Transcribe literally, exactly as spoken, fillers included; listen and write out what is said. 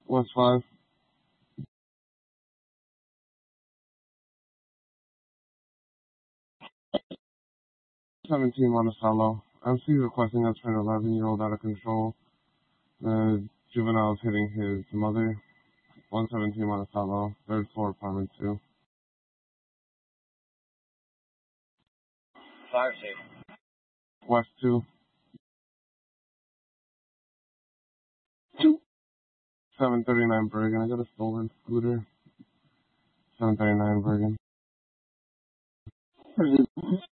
West five. seventeen Monticello. M C requesting us for an eleven year old out of control. The juvenile is hitting his mother. one seventeen Monticello, third floor, apartment two. Fire safe. West two. Two. seven thirty-nine Bergen. I got a stolen scooter. seven thirty-nine Bergen.